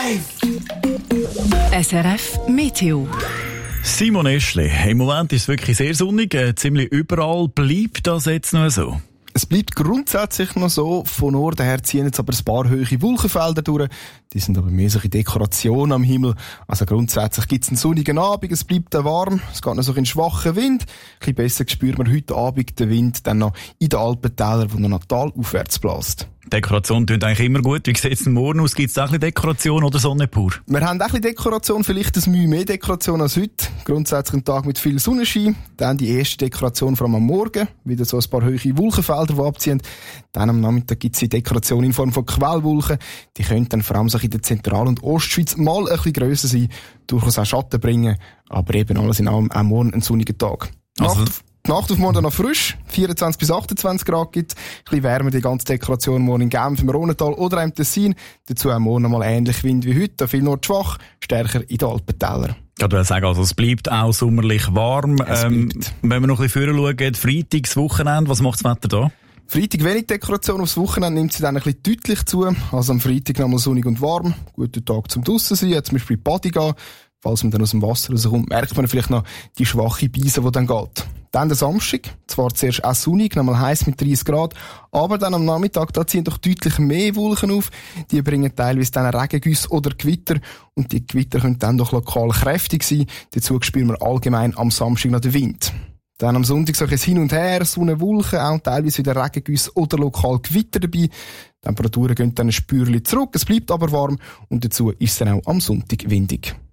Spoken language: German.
SRF Meteo. Simon Eschli, im Moment ist es wirklich sehr sonnig, ziemlich überall. Bleibt das jetzt noch so? Es bleibt grundsätzlich noch so. Von Norden her ziehen jetzt aber ein paar hohe Wolkenfelder durch. Die sind aber mehr solche Dekorationen am Himmel. Also grundsätzlich gibt es einen sonnigen Abend, es bleibt warm, es geht noch so ein schwacher Wind. Ein bisschen besser spürt man heute Abend den Wind dann noch in den Alpentälern, wo noch talaufwärts bläst. Dekoration klingt eigentlich immer gut. Wie sieht es denn morgen aus? Gibt es auch ein bisschen Dekoration oder Sonne pur? Wir haben auch ein bisschen Dekoration, vielleicht ein Mühe mehr Dekoration als heute. Grundsätzlich ein Tag mit viel Sonnenschein. Dann die erste Dekoration vor allem am Morgen. Wieder so ein paar hohe Wolkenfelder, die abziehen. Dann am Nachmittag gibt es die Dekoration in Form von Quellwolken. Die können dann vor allem so in der Zentral- und Ostschweiz mal ein bisschen grösser sein. Durchaus auch Schatten bringen. Aber eben alles in allem auch morgen ein sonniger Tag. Die Nacht auf morgen noch frisch, 24 bis 28 Grad gibt. Ein bisschen wärmer die ganze Dekoration morgen in Genf, im Rhonental oder im Tessin. Dazu auch morgen noch mal ähnlich Wind wie heute, viel nordschwach, stärker in den Alpentälern. Ich würde sagen, also es bleibt auch sommerlich warm. Wenn wir noch ein bisschen vorher schauen, Freitags Wochenende, was macht das Wetter da? Freitag wenig Dekoration, aufs Wochenende nimmt sie dann ein bisschen deutlich zu. Also am Freitag nochmal sonnig und warm, guter Tag zum draussen sein, zum Beispiel in die Badi gehen. Falls man dann aus dem Wasser rauskommt, merkt man vielleicht noch die schwache Beise, die dann geht. Dann der Samstag, zwar zuerst auch sonnig, nochmal heiß mit 30 Grad, aber dann am Nachmittag, da ziehen doch deutlich mehr Wolken auf. Die bringen teilweise dann Regengüsse oder Gewitter und die Gewitter können dann doch lokal kräftig sein. Dazu spüren wir allgemein am Samstag noch den Wind. Dann am Sonntag so ein Hin und Her, Sonne, Wolken, auch teilweise wieder Regengüsse oder lokal Gewitter dabei. Die Temperaturen gehen dann ein Spürchen zurück, es bleibt aber warm und dazu ist es dann auch am Sonntag windig.